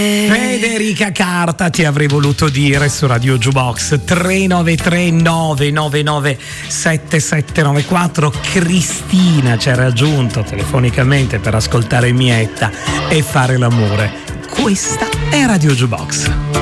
Federica Carta ti avrei voluto dire su Radio Jukebox. 393 999 7794. Cristina ci ha raggiunto telefonicamente per ascoltare Mietta e fare l'amore. Questa è Radio Jukebox.